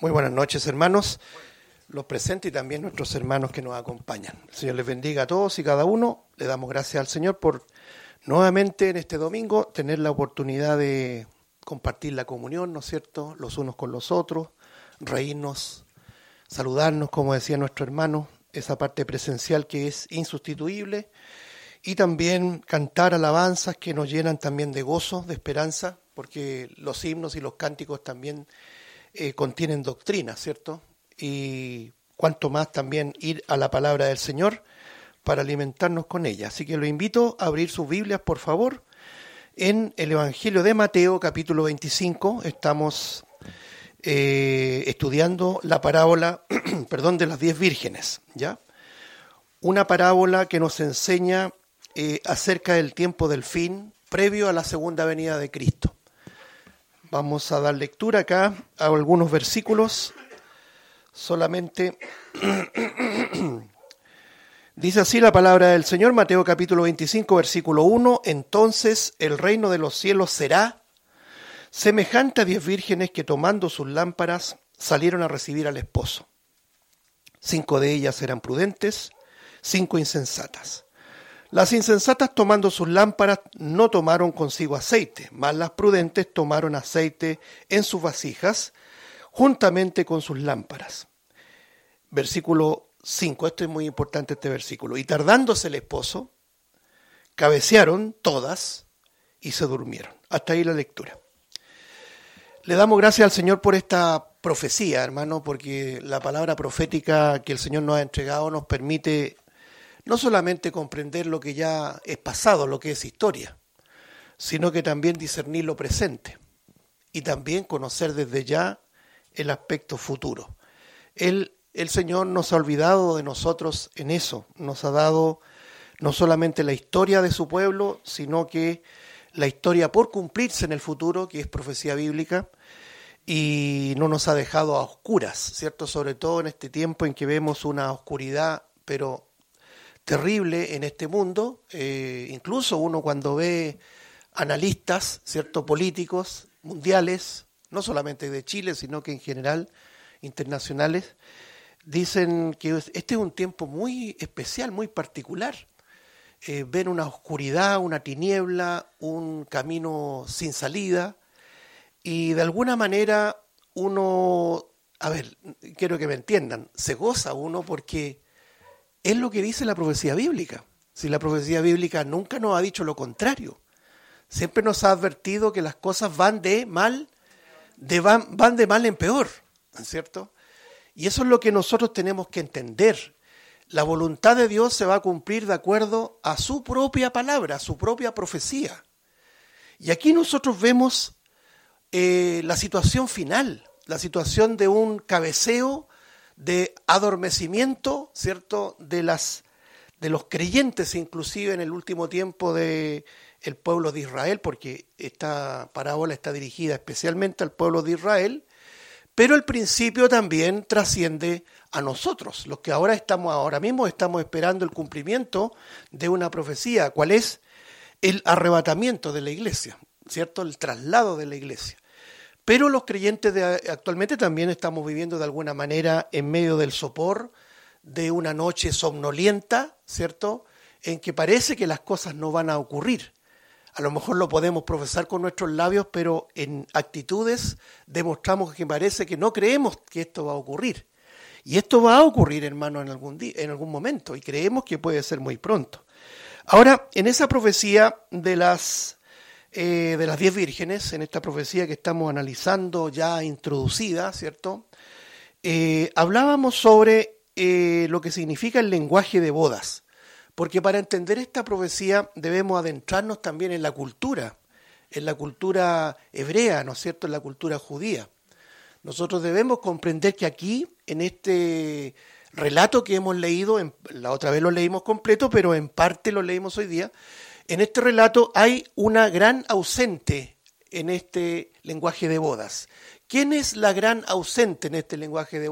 Muy buenas noches, hermanos, los presentes y también nuestros hermanos que nos acompañan. El Señor les bendiga a todos y cada uno. Le damos gracias al Señor por nuevamente en este domingo tener la oportunidad de compartir la comunión, ¿no es cierto?, los unos con los otros, reírnos, saludarnos, como decía nuestro hermano, esa parte presencial que es insustituible, y también cantar alabanzas que nos llenan también de gozo, de esperanza, porque los himnos y los cánticos también contienen doctrina, ¿cierto? Y cuanto más también ir a la palabra del Señor para alimentarnos con ella. Así que lo invito a abrir sus Biblias, por favor, en el Evangelio de Mateo, capítulo 25. Estamos estudiando la parábola, de las 10 vírgenes, ¿ya? Una parábola que nos enseña acerca del tiempo del fin, previo a la segunda venida de Cristo. Vamos a dar lectura acá a algunos versículos. Solamente dice así la palabra del Señor, Mateo capítulo 25, versículo 1. Entonces el reino de los cielos será semejante a 10 vírgenes que tomando sus lámparas salieron a recibir al esposo. 5 de ellas eran prudentes, 5 insensatas. Las insensatas tomando sus lámparas no tomaron consigo aceite, mas las prudentes tomaron aceite en sus vasijas juntamente con sus lámparas. Versículo 5, esto es muy importante este versículo. Y tardándose el esposo, cabecearon todas y se durmieron. Hasta ahí la lectura. Le damos gracias al Señor por esta profecía, hermano, porque la palabra profética que el Señor nos ha entregado nos permite no solamente comprender lo que ya es pasado, lo que es historia, sino que también discernir lo presente y también conocer desde ya el aspecto futuro. El Señor no se ha olvidado de nosotros en eso, nos ha dado no solamente la historia de su pueblo, sino que la historia por cumplirse en el futuro, que es profecía bíblica, y no nos ha dejado a oscuras, ¿cierto? Sobre todo en este tiempo en que vemos una oscuridad, pero terrible en este mundo. Incluso uno cuando ve analistas, ¿cierto?, políticos mundiales, no solamente de Chile, sino que en general internacionales, dicen que este es un tiempo muy especial, muy particular. Ven una oscuridad, una tiniebla, un camino sin salida, y de alguna manera uno, quiero que me entiendan, se goza uno porque es lo que dice la profecía bíblica. Si la profecía bíblica nunca nos ha dicho lo contrario, siempre nos ha advertido que las cosas van de mal en peor, ¿cierto? Y eso es lo que nosotros tenemos que entender. La voluntad de Dios se va a cumplir de acuerdo a su propia palabra, a su propia profecía. Y aquí nosotros vemos la situación final, la situación de un cabeceo, de adormecimiento, ¿cierto?, de los creyentes, inclusive en el último tiempo del pueblo de Israel, porque esta parábola está dirigida especialmente al pueblo de Israel, pero el principio también trasciende a nosotros, los que ahora mismo estamos esperando el cumplimiento de una profecía. ¿Cuál es? El arrebatamiento de la iglesia, ¿cierto?, el traslado de la iglesia. Pero los creyentes actualmente también estamos viviendo de alguna manera en medio del sopor de una noche somnolienta, ¿cierto?, en que parece que las cosas no van a ocurrir. A lo mejor lo podemos profesar con nuestros labios, pero en actitudes demostramos que parece que no creemos que esto va a ocurrir. Y esto va a ocurrir, hermano, en algún momento, y creemos que puede ser muy pronto. Ahora, en esa profecía de las 10 vírgenes, en esta profecía que estamos analizando ya introducida, ¿cierto? Hablábamos sobre lo que significa el lenguaje de bodas, porque para entender esta profecía debemos adentrarnos también en la cultura hebrea, ¿no es cierto?, en la cultura judía. Nosotros debemos comprender que aquí, en este relato que hemos leído, la otra vez lo leímos completo, pero en parte lo leímos hoy día. En este relato hay una gran ausente en este lenguaje de bodas. ¿Quién es la gran ausente en este lenguaje de bodas?